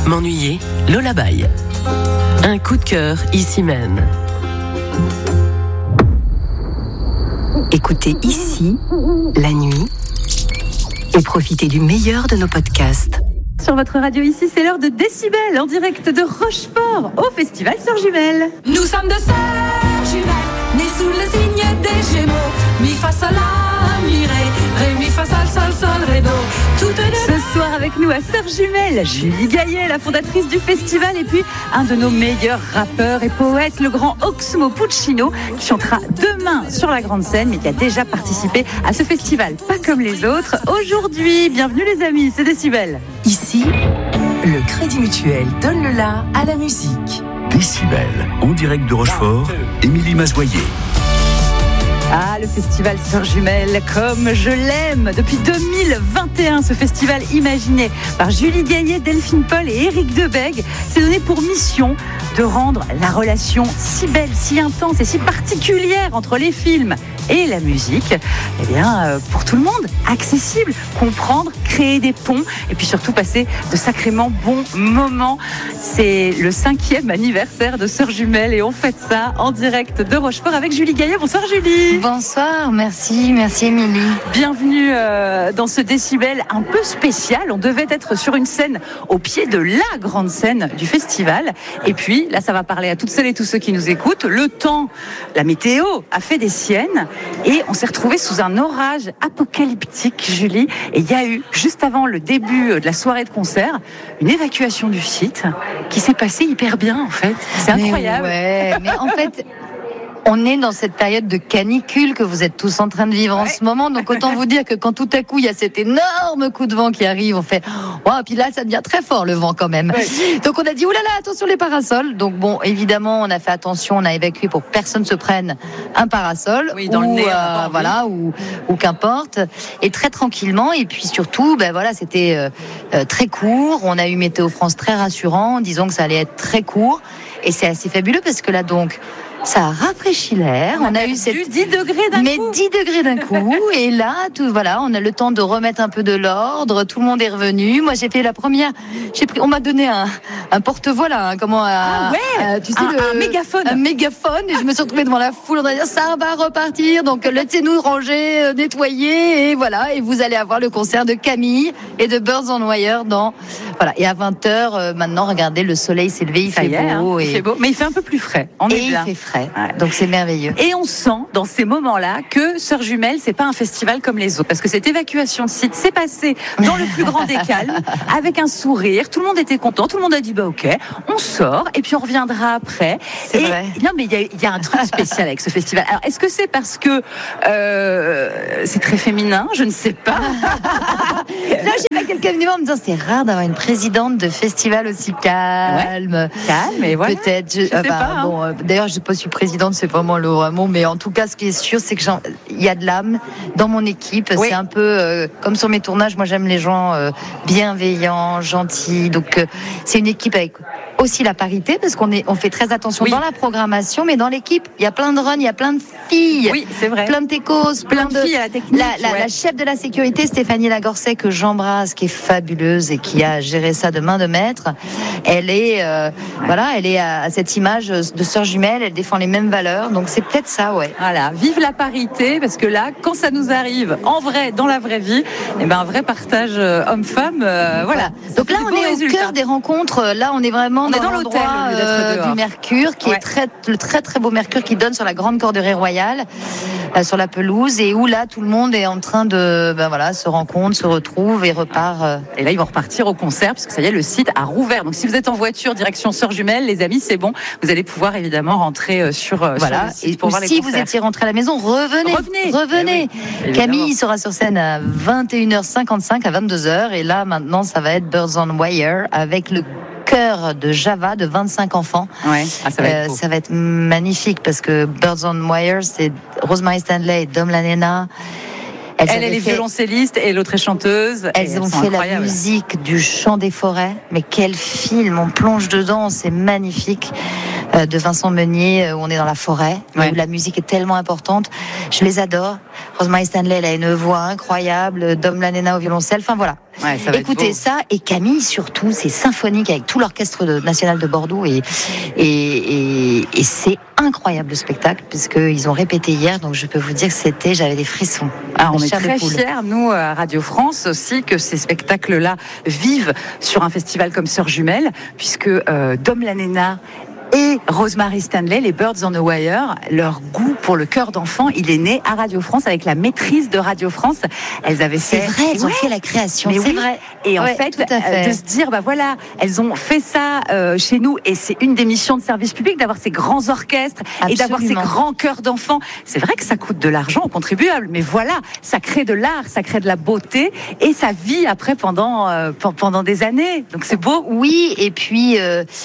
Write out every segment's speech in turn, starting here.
M'ennuyer, Lola Baye. Un coup de cœur ici même. Écoutez ici, la nuit, et profitez du meilleur de nos podcasts. Sur votre radio ici, c'est l'heure de Décibel, en direct de Rochefort, au Festival Sœurs Jumelles. Nous sommes de sœurs jumelles, nées sous le signe des Gémeaux. Mi fa sol la mi ré, mi fa sol sol ré do. Toutes les Ce soir avec nous à Sœurs Jumelles, Julie Gaillet, la fondatrice du festival, et puis un de nos meilleurs rappeurs et poètes, le grand Oxmo Puccino, qui chantera demain sur la grande scène, mais qui a déjà participé à ce festival, pas comme les autres. Aujourd'hui, bienvenue les amis, c'est Décibel. Ici, le Crédit Mutuel donne le la à la musique. Décibel, en direct de Rochefort, Émilie Mazoyer. Ah, le festival Sœurs Jumelles, comme je l'aime. Depuis 2021, ce festival imaginé par Julie Gaillet, Delphine Paul et Éric Debègue s'est donné pour mission de rendre la relation si belle, si intense et si particulière entre les films et la musique, eh bien, pour tout le monde, accessible, comprendre, créer des ponts et puis surtout passer de sacrément bons moments. C'est le 5e anniversaire de Sœurs Jumelles et on fête ça en direct de Rochefort avec Julie Gaillet. Bonsoir Julie. Bonsoir, merci Émilie. Bienvenue dans ce Décibel un peu spécial. On devait être sur une scène au pied de la grande scène du festival. Et puis, là, ça va parler à toutes celles et tous ceux qui nous écoutent. Le temps, la météo a fait des siennes et on s'est retrouvés sous un orage apocalyptique, Julie. Et il y a eu, juste avant le début de la soirée de concert, une évacuation du site qui s'est passée hyper bien, en fait. C'est incroyable. Mais en fait... On est dans cette période de canicule que vous êtes tous en train de vivre en ce moment. Donc, autant vous dire que quand tout à coup, il y a cet énorme coup de vent qui arrive, on fait, oh, puis là, ça devient très fort, le vent, quand même. Ouais. Donc, on a dit, oulala, attention les parasols. Donc, bon, évidemment, on a fait attention, on a évacué pour que personne se prenne un parasol. Oui, dans le nez. Voilà, ou qu'importe. Et très tranquillement. Et puis, surtout, voilà, c'était très court. On a eu Météo France très rassurant, en disant que ça allait être très court. Et c'est assez fabuleux parce que là, donc, ça a rafraîchi l'air. On a eu 10 degrés d'un coup. 10 degrés d'un coup. Et là, on a le temps de remettre un peu de l'ordre. Tout le monde est revenu. Moi, j'ai fait la première. On m'a donné un porte-voix là. Tu sais, un mégaphone. Un mégaphone. Et je me suis retrouvée devant la foule. On a dit, ça va repartir. Donc, laissez-nous ranger, nettoyer. Et voilà. Et vous allez avoir le concert de Camille et de Birds on Wire voilà. Et à 20h, maintenant, regardez, le soleil s'est levé. Il fait beau. Il fait beau. Mais il fait un peu plus frais. Il fait frais. Ouais. Donc c'est merveilleux. Et on sent dans ces moments-là que Sœurs Jumelles, c'est pas un festival comme les autres, parce que cette évacuation de site s'est passée dans le plus grand des calmes, avec un sourire. Tout le monde était content, tout le monde a dit ok, on sort et puis on reviendra après. C'est vrai. Non, mais il y a un truc spécial avec ce festival. Alors est-ce que c'est parce que c'est très féminin? Je ne sais pas. Là, j'ai pas quelqu'un venu en me disant c'est rare d'avoir une présidente de festival aussi calme. Ouais. Calme, et voilà. Peut-être. Je sais pas. Bon, d'ailleurs, je sais pas si présidente, c'est vraiment le vrai mot, mais en tout cas, ce qui est sûr, c'est que il y a de l'âme dans mon équipe. Oui. C'est un peu comme sur mes tournages. Moi, j'aime les gens bienveillants, gentils. Donc, c'est une équipe avec aussi la parité, parce qu'on fait très attention dans la programmation, mais dans l'équipe, il y a plein de runs, il y a plein de filles. Oui, c'est vrai. Plein de techos, plein de filles à la technique. La chef de la sécurité, Stéphanie Lagorcet, que j'embrasse, qui est fabuleuse et qui a géré ça de main de maître. Elle est, elle est à cette image de Sœurs Jumelles. Elle défend les mêmes valeurs, donc c'est peut-être ça, ouais. Voilà, vive la parité, parce que là, quand ça nous arrive en vrai, dans la vraie vie, un vrai partage homme-femme, voilà. Donc là, on est au cœur des rencontres. Là, on est vraiment dans l'hôtel du Mercure, qui est le très très beau Mercure qui donne sur la grande corderie royale, sur la pelouse, et où là, tout le monde est en train de, se rencontre, se retrouve et repart. Et là, ils vont repartir au concert, parce que ça y est, le site a rouvert. Donc, si vous êtes en voiture direction Sœurs Jumelles, les amis, c'est bon. Vous allez pouvoir évidemment rentrer sur le site pour voir les concerts. Si vous étiez rentré à la maison, revenez. Oui, Camille sera sur scène à 21h55 à 22h, et là maintenant ça va être Birds on Wire avec le chœur de Java de 25 enfants. Ouais. Ça va être magnifique, parce que Birds on Wire, c'est Rosemary Stanley et Dom Lanena. Elle est violoncelliste et l'autre est chanteuse. Elles ont fait la musique du Chant des forêts. Mais quel film, on plonge dedans, c'est magnifique. De Vincent Meunier, où on est dans la forêt, où la musique est tellement importante. Je les adore. Rosemary Stanley, elle a une voix incroyable. Dom Lanena au violoncelle. Enfin voilà. Ouais, ça va Écoutez être beau. ça, et Camille surtout, c'est symphonique avec tout l'orchestre national de Bordeaux et c'est incroyable le spectacle puisqu'ils ont répété hier, donc je peux vous dire que j'avais des frissons. Alors, on est Chair de très poule. fiers, nous, à Radio France aussi, que ces spectacles-là vivent sur un festival comme Sœurs Jumelles, puisque Dom Lanena et Rosemary Stanley, les Birds on the Wire, leur goût pour le cœur d'enfant, il est né à Radio France avec la maîtrise de Radio France. Elles avaient C'est fait... vrai, elles ont fait la création, Mais c'est oui. vrai. Et en Ouais, fait, tout à fait. de se dire, bah voilà, elles ont fait ça chez nous, et c'est une des missions de service public d'avoir ces grands orchestres et d'avoir ces Absolument. grands chœurs d'enfants. C'est vrai que ça coûte de l'argent aux contribuables, mais voilà, ça crée de l'art, ça crée de la beauté, et ça vit après pendant des années. Donc c'est beau. Oui, et puis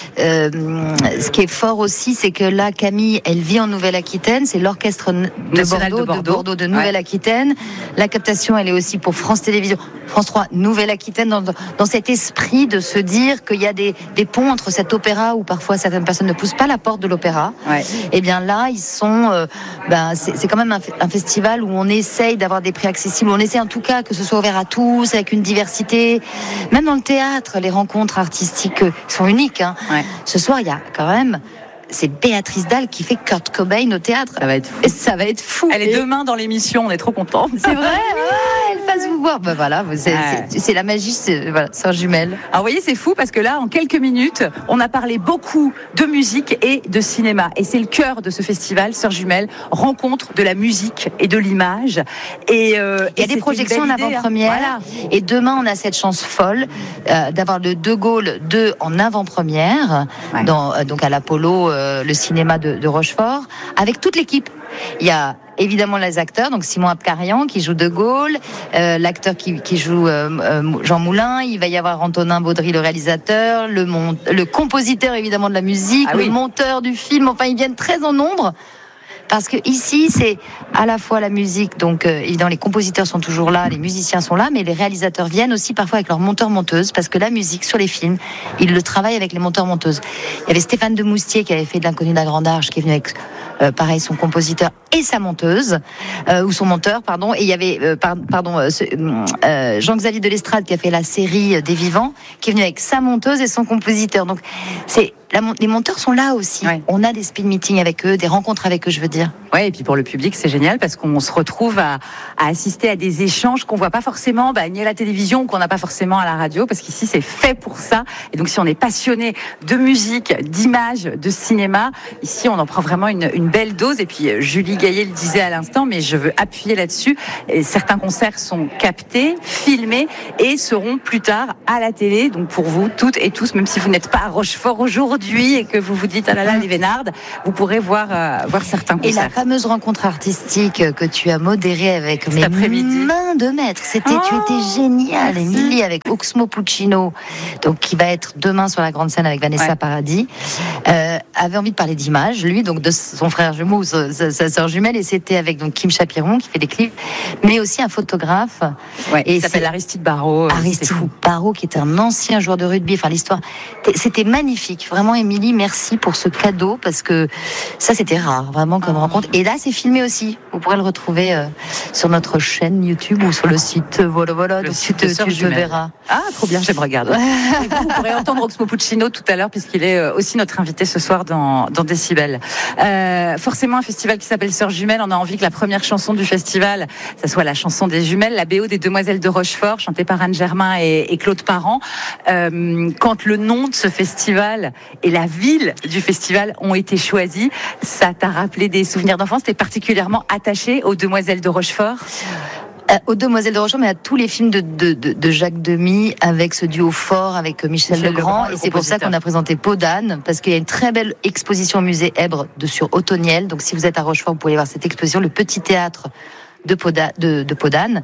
ce qui est fort aussi, c'est que là, Camille, elle vit en Nouvelle-Aquitaine, c'est l'orchestre National de Bordeaux de Nouvelle-Aquitaine. La captation, elle est aussi pour France Télévisions, France 3, Nouvelle-Aquitaine, dans cet esprit de se dire qu'il y a des ponts entre cet opéra où parfois certaines personnes ne poussent pas la porte de l'opéra. Ouais. Et bien là, ils sont, c'est quand même un festival où on essaye d'avoir des prix accessibles. On essaie en tout cas que ce soit ouvert à tous, avec une diversité. Même dans le théâtre, les rencontres artistiques sont uniques. Hein. Ouais. Ce soir, il y a quand même, c'est Béatrice Dalle qui fait Kurt Cobain au théâtre. Ça va être fou. Et ça va être fou. Elle est demain dans l'émission, on est trop contents. C'est vrai. Elle fasse vous voir. Ben voilà, c'est la magie. Voilà, Sœurs Jumelles. Alors vous voyez, c'est fou parce que là, en quelques minutes, on a parlé beaucoup de musique et de cinéma. Et c'est le cœur de ce festival, Sœurs Jumelles, rencontre de la musique et de l'image. Et il y a des projections en avant-première. Voilà. Et demain, on a cette chance folle d'avoir le De Gaulle 2 en avant-première, Ouais. donc à l'Apollo, le cinéma de Rochefort, avec toute l'équipe. Il y a évidemment les acteurs, donc Simon Abkarian qui joue De Gaulle, l'acteur qui joue Jean Moulin, il va y avoir Antonin Baudry, le réalisateur, le compositeur évidemment de la musique, le monteur du film, enfin ils viennent très en nombre. Parce que ici, c'est à la fois la musique, donc évidemment les compositeurs sont toujours là, les musiciens sont là, mais les réalisateurs viennent aussi parfois avec leurs monteurs-monteuses, parce que la musique sur les films, ils le travaillent avec les monteurs-monteuses. Il y avait Stéphane Demoustier qui avait fait de l'Inconnu de la Grande Arche, qui est venu avec pareil son compositeur et sa monteuse, ou son monteur, pardon, et il y avait Jean-Xavier de l'Estrade qui a fait la série des Vivants, qui est venu avec sa monteuse et son compositeur. Donc c'est les monteurs sont là aussi. Ouais. On a des speed meetings avec eux, des rencontres avec eux, je veux dire. Ouais, et puis pour le public, c'est génial parce qu'on se retrouve à assister à des échanges qu'on voit pas forcément ni à la télévision, qu'on n'a pas forcément à la radio, parce qu'ici c'est fait pour ça. Et donc si on est passionné de musique, d'image, de cinéma, ici on en prend vraiment une belle dose. Et puis Julie Gaillet le disait à l'instant, mais je veux appuyer là-dessus. Et certains concerts sont captés, filmés et seront plus tard à la télé. Donc pour vous toutes et tous, même si vous n'êtes pas à Rochefort aujourd'hui et que vous vous dites ah là là les Vénardes, vous pourrez voir certains concerts. Et la fameuse rencontre artistique que tu as modérée avec Cet mes après-midi. mains de maître, tu étais géniale, merci. Émilie, avec Oxmo Puccino, donc qui va être demain sur la grande scène avec Vanessa Paradis, avait envie de parler d'image, lui, donc de son frère jumeau, sa sœur jumelle, et c'était avec donc Kim Chapiron qui fait des clips, mais aussi un photographe. Ouais, et il s'appelle Aristide Barrault. Aristide Barrault, qui était un ancien joueur de rugby. Enfin, l'histoire, c'était magnifique. Vraiment, Émilie, merci pour ce cadeau, parce que ça, c'était rare, vraiment, comme rencontre. Et là, c'est filmé aussi. Vous pourrez le retrouver sur notre chaîne YouTube ou sur le site. Voilà. Donc, tu le verras. Ah, trop bien, j'aime regarder. Et vous pourrez entendre Oxmo Puccino tout à l'heure, puisqu'il est aussi notre invité ce soir dans Décibel. Forcément, un festival qui s'appelle Sœurs Jumelles. On a envie que la première chanson du festival, ça soit la chanson des jumelles, la BO des Demoiselles de Rochefort, chantée par Anne Germain et Claude Parent. Quand le nom de ce festival et la ville du festival ont été choisis, ça t'a rappelé des souvenirs d'enfance? T'es particulièrement attaché aux Demoiselles de Rochefort? Aux Demoiselles de Rochefort, mais à tous les films de Jacques Demy, avec ce duo fort, avec Michel Legrand. Et c'est pour ça qu'on a présenté Peau d'âne, parce qu'il y a une très belle exposition au musée Èbre sur Autoniel. Donc si vous êtes à Rochefort, vous pouvez voir cette exposition, le petit théâtre de Peau d'âne,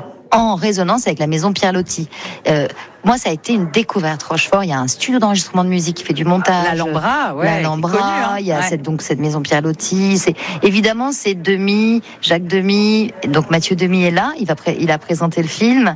en résonance avec la maison Pierre Loti. Moi, ça a été une découverte. Rochefort, il y a un studio d'enregistrement de musique qui fait du montage. L'Alhambra, ouais. L'Alhambra, il y a cette maison Pierre Loti. Évidemment, c'est Jacques Demy, donc Mathieu Demy est là. Il a présenté le film,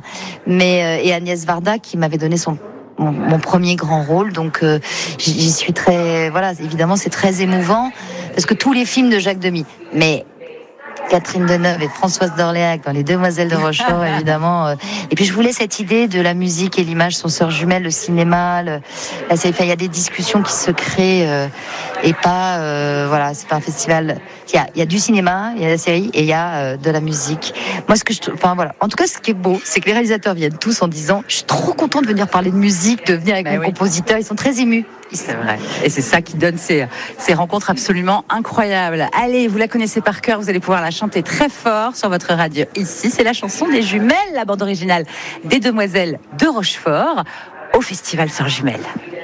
et Agnès Varda qui m'avait donné mon premier grand rôle. Donc, j'y suis très, évidemment, c'est très émouvant parce que tous les films de Jacques Demy, mais Catherine Deneuve et Françoise d'Orléac dans Les Demoiselles de Rochefort, évidemment. Et puis je voulais cette idée de la musique et l'image sont sœurs jumelles, le cinéma. Il y a des discussions qui se créent et pas, voilà, c'est pas un festival. Il y a du cinéma, il y a la série et il y a de la musique. Moi, voilà. En tout cas, ce qui est beau, c'est que les réalisateurs viennent tous en disant, je suis trop content de venir parler de musique, de venir avec mon compositeur. Ils sont très émus. C'est vrai. Et c'est ça qui donne ces rencontres absolument incroyables. Allez, vous la connaissez par cœur, vous allez pouvoir la chanter très fort sur votre radio. Ici, c'est la chanson des jumelles, la bande originale des Demoiselles de Rochefort au Festival Sœurs Jumelles.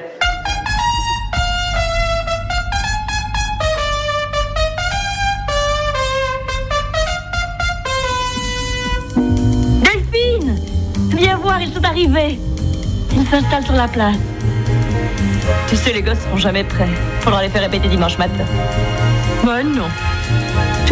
Delphine, viens voir, ils sont arrivés. Ils s'installent sur la place. Tu sais, les gosses seront jamais prêts. Faudra les faire répéter dimanche matin. Ben non. Tu crois ?